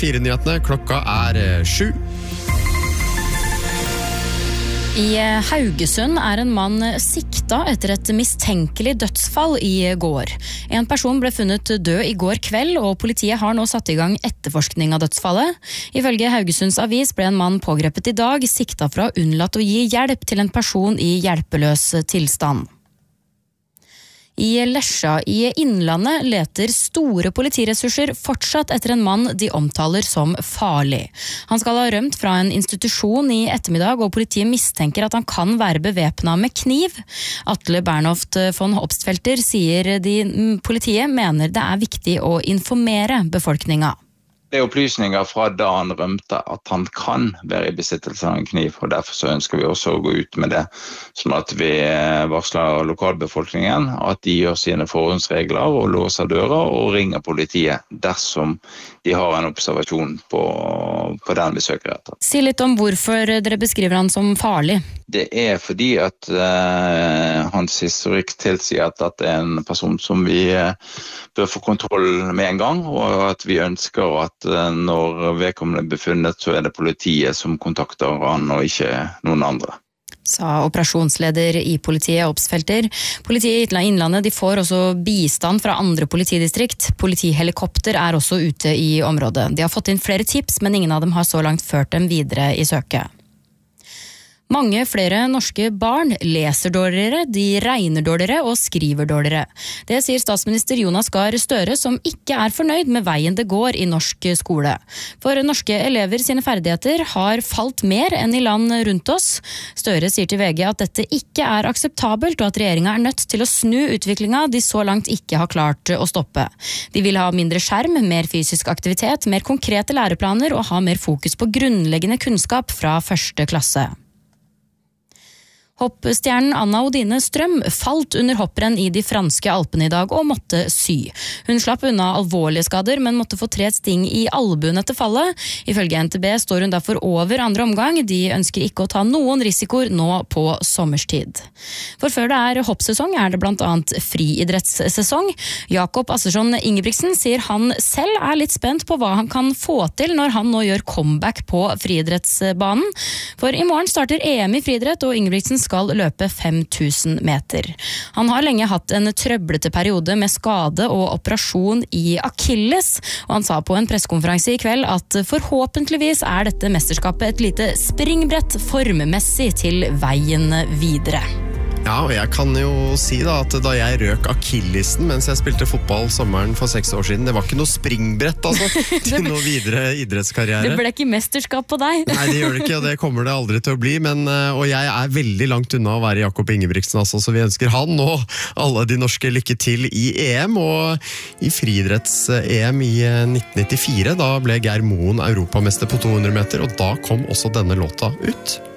4-nyhetene, klokka 7. I Haugesund en mann sikta etter et mistenkelig dødsfall i går. En person ble funnet død i går kveld, og politiet har nå satt i gang etterforskning av dødsfallet. Ifølge Haugesunds avis ble en mann pågrepet i dag, sikta for å ha unnlatt å gi hjelp til en person i hjelpeløs tilstand. I Lesja i Innlandet leter store politiressurser fortsatt etter en mann de omtaler som farlig. Han skal ha rømt fra en institusjon i ettermiddag, og politiet mistenker at han kan være bevæpnet med kniv. Atle Bernhoft von Hopstfelter sier politiet mener det viktig å informere befolkningen. Det opplysninger fra da han rømte at han kan være i besittelse av en kniv, og derfor så ønsker vi også å gå ut med det, sånn at vi varsler lokalbefolkningen at de gjør sine forhåndsregler og låser døra og ringer politiet dersom de har en observasjon på den vi søker etter. Si litt om hvorfor dere beskriver han som farlig. Det fordi at hans historikk tilsier at det en person som vi bør få kontroll med en gang, og at vi ønsker at når vedkommende befunnet, så det politiet som kontakter han og ikke noen andre. Sa operasjonsleder i politiet, Hopstfelter. Politiet i Innlandet de får også bistand fra andre politidistrikt. Politihelikopter også ute i området. De har fått inn flere tips, men ingen av dem har så langt ført dem videre i søket. Mange flere norske barn leser dårligere, de regner dårligere og skriver dårligere. Det sier statsminister Jonas Gahr Støre, som ikke fornøyd med veien det går i norsk skole. For norske elever sine ferdigheter har falt mer enn i land rundt oss. Støre sier til VG at dette ikke akseptabelt, og at regjeringen nødt til å snu utviklingen de så langt ikke har klart å stoppe. De vil ha mindre skjerm, mer fysisk aktivitet, mer konkrete læreplaner og ha mer fokus på grunnleggende kunnskap fra 1. klasse. Hoppstjernen Anna Odine Strøm falt under hopprenn i de franske Alpene i dag og måtte sy. Hun slapp unna alvorlige skader, men måtte få 3 sting i albuen etter fallet. Ifølge NTB står hun derfor over andre omgang. De ønsker ikke å ta noen risikoer nå på sommerstid. For før det hoppsesong det blant annet friidrettssesong. Jakob Assersson Ingebrigtsen sier han selv litt spent på hva han kan få til når han nå gjør comeback på friidrettsbanen. For i morgen starter EM i friidrett, og Ingebrigtsen skal løpe 5000 meter. Han har lenge hatt en trøblete periode med skade og operasjon i Achilles, og han sa på en pressekonferanse i kveld at forhåpentligvis dette mesterskapet et lite springbrett formmessig til veien videre. Ja, og jeg kan jo si at da jeg røk Achillesen mens jeg spilte fotball sommeren for 6 år siden, det var ikke noe springbrett til noe videre idrettskarriere. Det ble ikke mesterskap på deg. Nei, det gjør det ikke, og det kommer det aldri til å bli, og jeg veldig langt unna å være Jakob Ingebrigtsen, så vi ønsker han og alle de norske lykke til i EM, og i friidretts-EM i 1994, da ble Geir Moen europamester på 200 meter, og da kom også denne låta ut.